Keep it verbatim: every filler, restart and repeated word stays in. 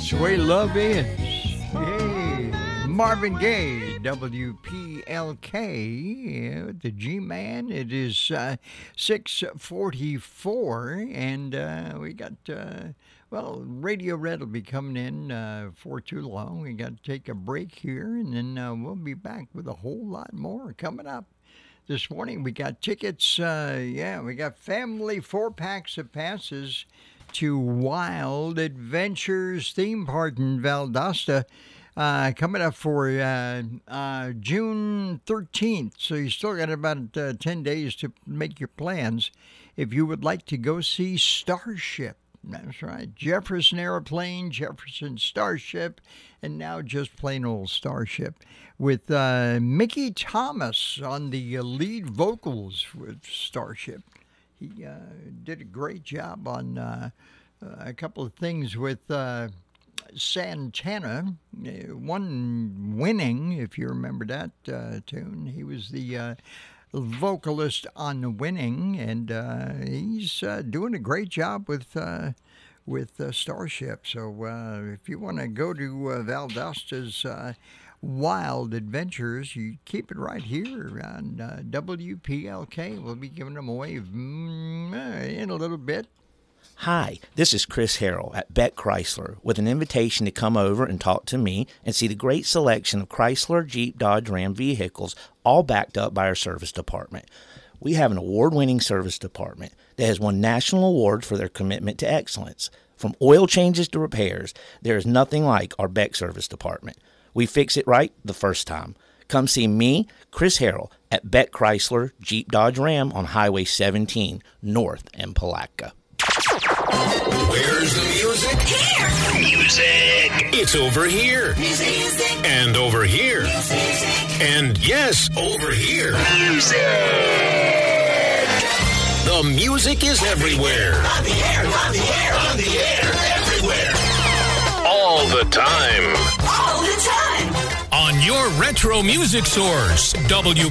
That's the way love is. Hey, Marvin Gaye, W P L K, uh, the G-Man. It is uh, six forty-four, and uh, we got, uh, well, Radio Red will be coming in uh, for too long. We got to take a break here, and then uh, we'll be back with a whole lot more coming up. This morning we got tickets, uh, yeah, we got family four-packs of passes to Wild Adventures theme park in Valdosta uh, coming up for uh, uh, June thirteenth. So you still got about uh, ten days to make your plans if you would like to go see Starship. That's right. Jefferson Airplane, Jefferson Starship, and now just plain old Starship with uh, Mickey Thomas on the uh, lead vocals with Starship. He uh, did a great job on uh, uh, a couple of things with uh, Santana, uh, one winning, if you remember that uh, tune. He was the uh, vocalist on the Winning, and uh, he's uh, doing a great job with uh, with uh, Starship. So uh, if you want to go to uh, Valdosta's uh, Wild Adventures, you keep it right here on uh, W P L K. We'll be giving them away mm, in a little bit. Hi, this is Chris Harrell at Beck Chrysler with an invitation to come over and talk to me and see the great selection of Chrysler, Jeep, Dodge, Ram vehicles, all backed up by our service department. We have an award-winning service department that has won national awards for their commitment to excellence. From oil changes to repairs, there is nothing like our Beck service department. We fix it right the first time. Come see me, Chris Harrell, at Beck Chrysler, Jeep, Dodge, Ram on Highway seventeen, north in Palatka. Where's the music? Here! Music! It's over here. Music! And over here. Music! And yes, over here. Music! The music is everywhere. On the air, on the air, on the air, everywhere. All the time. All the time. On your retro music source, W